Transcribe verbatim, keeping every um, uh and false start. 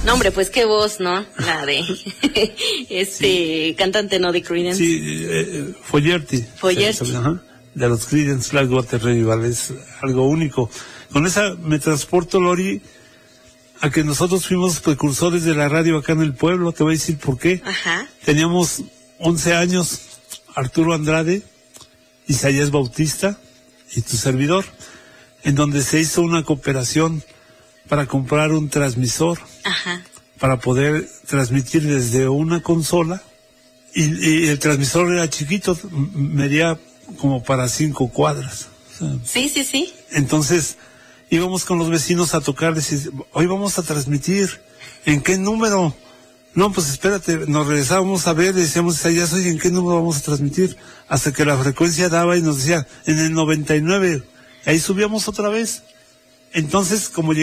No, hombre, pues qué voz, ¿no? La de este sí. cantante, ¿no? De Creedence. Sí, eh, Fogerty. Fogerty. Sí, ajá, de los Creedence Clearwater Revival, es algo único. Con esa me transporto, Lori, a que nosotros fuimos precursores de la radio acá en el pueblo. Te voy a decir por qué. Ajá. Teníamos once años, Arturo Andrade, Isaías Bautista y tu servidor, en donde se hizo una cooperación para comprar un transmisor. Ajá. Para poder transmitir desde una consola, y, y el transmisor era chiquito, medía como para cinco cuadras. O sea, sí, sí, sí. Entonces íbamos con los vecinos a tocar, decir, hoy vamos a transmitir, ¿en qué número? No, pues espérate, nos regresábamos a ver, decíamos, ya soy, ¿en qué número vamos a transmitir? Hasta que la frecuencia daba y nos decía, en el noventa y nueve, ahí subíamos otra vez. Entonces, como llegamos